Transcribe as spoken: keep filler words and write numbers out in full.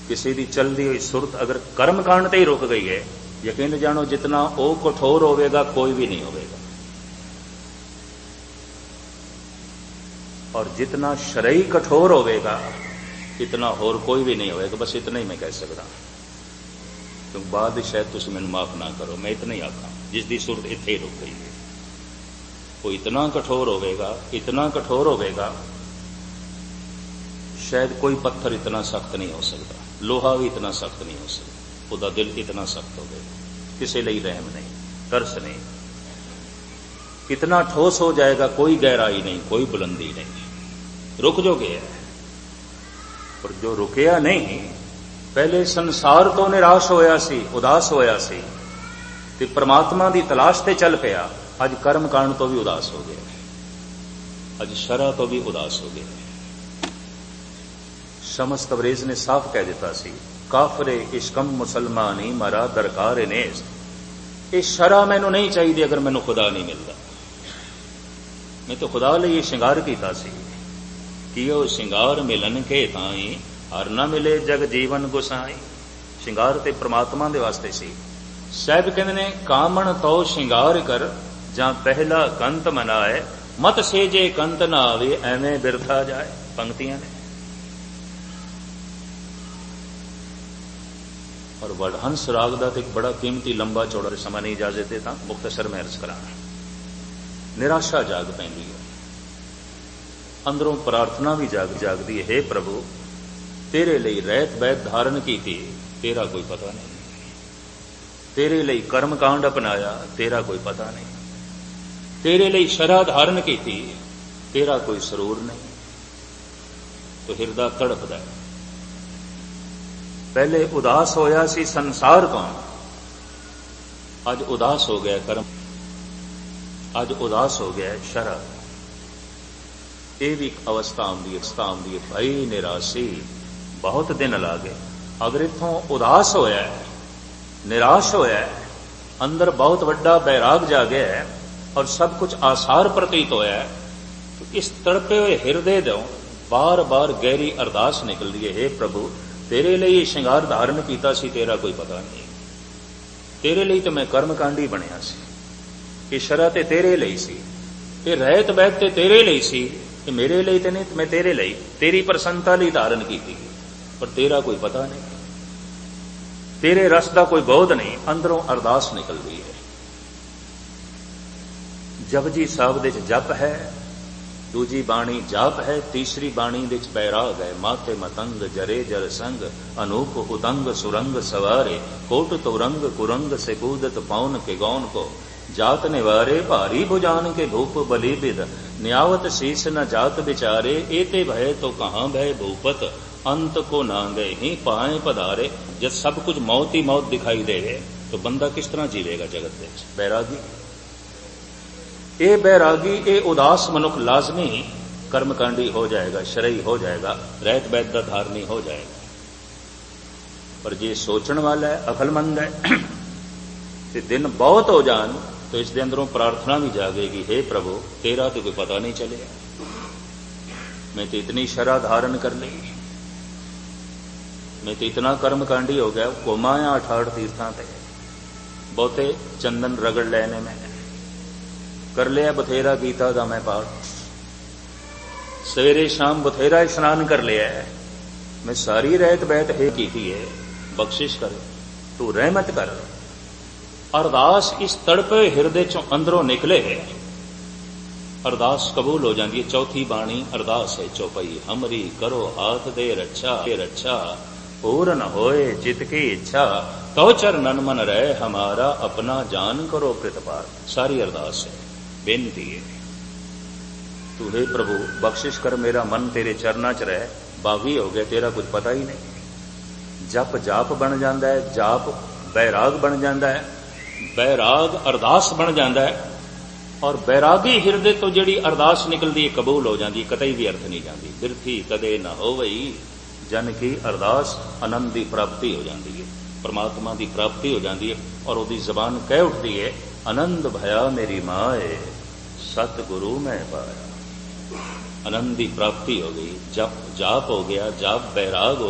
किसी की चलती हुई सुरत अगर कर्म कांड ते ही रुक गई है, यकीन जानो जितना वो कठोर होगा कोई भी नहीं होगा, और जितना शरई कठोर होगा इतना होर कोई भी नहीं होगा। बस इतना ही मैं कह सकता, क्योंकि बाद शायद तुम मैनू माफ ना करो, मैं इतना ही आखा जिसकी सुरत इत्थे ही रुक गई है। वो इतना कठोर होगा, इतना कठोर होगा, शायद कोई पत्थर इतना सख्त नहीं हो सकता, लोहा भी इतना सख्त नहीं हो सकता, उसका दिल इतना सख्त होगा, किसी लिए रहम नहीं, तरस नहीं, कितना ठोस हो जाएगा, कोई गहराई नहीं, कोई बुलंदी नहीं, रुक जो गया है। पर जो रुकया नहीं, पहले संसार तो निराश होया सी, उदास होया सी, ते परमात्मा की तलाश ते चल पिया, अज कर्म कांड तो भी उदास हो गया, अज शरा तो भी उदास हो गया। शमस तबरेज ने साफ कह दिता सी, काफरे इश्कम मुसलमानी मरा दरकार नेस, ये शरा मैनू नहीं चाहिए अगर मैनू खुदा नहीं मिलता। मैं तो खुदा लिए ये श्रृंगार किया सी कि वो श्रृंगार मिलन के ताई हर ना मिले जग जीवन गुसाई। श्रृंगार ते परमात्मा दे वास्ते सी। साहब कहते ने कामण तो श्रृंगार कर जां पहला कंत मनाए, मत से जे कंत ना आवे एवें बिरथा जाए। पंक्तियां ने और वडहंस राग का तो एक बड़ा कीमती लंबा चौड़ा समा नहीं इजाजत देता, मुख्तसर में अर्ज करा। निराशा जाग पैंदी है, अंदरों प्रार्थना भी जाग जागदी है, हे प्रभु तेरे लिए रहत बैत धारण की थी, तेरा कोई पता नहीं, तेरे लिए कर्म कांड अपनाया, तेरा कोई पता नहीं, तेरे लिए शरा धारण की थी, तेरा कोई सरूर नहीं। तो हिरदा तड़पदा है। पहले उदास होया सी संसार तो, अज उदास हो गया कर्म, अज उदास हो गया शरा। ये भी एक अवस्था आंदी अवस्था आंदी है भाई निराशी बहुत दिन ला गए। अगर इथों उदास होया है, निराश होया है, अंदर बहुत वड्डा बैराग जागया है और सब कुछ आसार प्रतीत होया है, तो इस तड़पे हुए हिरदे दो बार बार गहरी अरदास निकल रही है, हे प्रभु तेरे लिए ये श्रृंगार धारण किया सी, तेरा कोई पता नहीं, तेरे लिए तो मैं कर्मकांडी बनया सी, ये शरा ते तेरे लिए सी, ये रहत बैत ते तेरे लिए सी, ये मेरे लिए तो नहीं, मैं तेरे लिए तेरी प्रसन्नता लिए धारण की थी, पर तेरा कोई पता नहीं, तेरे रस का कोई बोध नहीं। अंदरों अरदास निकल रही है। जपजी साहब दे जप है, दूजी बाणी जाप है, तीसरी बाणी विच बैराग है। माथे मतंग जरे जर संग अनूप उदंग सुरंग सवारे, कोट तुरंग कुरंग से कूदत पौन के गौन को, जात निवारे भारी भुजान के भूप बलि बिद, न्यावत शीस न जात बिचारे, एते भय तो कहाँ भय भूपत, अंत को ना गए ही पाए पधारे। जब सब कुछ मौत ही मौत दिखाई दे तो बंदा किस तरह जीवेगा जगत में? बैरागी ए बैरागी ए उदास मनुख लाजमी कर्मकांडी हो जाएगा, शरई हो जाएगा, रहत बैत दा धारनी हो जाएगा। पर जे सोचण वाला है, अकलमंद है, ते दिन बहुत हो जान तो इसके अंदरों प्रार्थना भी जागेगी, हे प्रभु तेरा तो कोई पता नहीं चलेगा, मैं तो इतनी शरा धारण कर ली, मैं तो इतना कर्मकांडी हो गया, घुमाया अठ अठ तीर्थां ते, बहुते चंदन रगड़ लेने में कर लिया, बथेरा गीता दा मैं पाठ, सवेरे शाम बथेरा स्नान कर लिया है, मैं सारी रहत बैत है की है, बख्शिश कर, तू रहमत कर। अरदास इस तड़पे हिरदे चों अंदरों निकले है, अरदास कबूल हो जाती है। चौथी बाणी अरदास है चौपाई, हमरी करो हाथ दे रक्षा, दे रक्षा पूर्ण होए चित की इच्छा, तो चरणन मन रहे हमारा, अपना जान करो प्रतिपार। सारी अरदास है, बेनती है, तू हे प्रभु बख्शिश कर, मेरा मन तेरे चरणा च रहे, बागी हो गया, तेरा कुछ पता ही नहीं। जप जाप बन जाता है, जाप बैराग बन जाता है, बैराग अरदास बन जाता है, और बैरागी हिरदे तो जिहड़ी अरदास निकलती है कबूल हो जाती, कतई भी अर्थ नहीं जाती। बिरथी कदे न होवई जन की अरदास, आनंद की प्राप्ति हो जाती है, परमात्मा की प्राप्ति हो जाती है, और उसकी जबान कह उठती है, आनंद भया मेरी माए सतगुरु मैं पाया। आनंद की प्राप्ति हो गई, जप जाप हो गया, जाप बैराग हो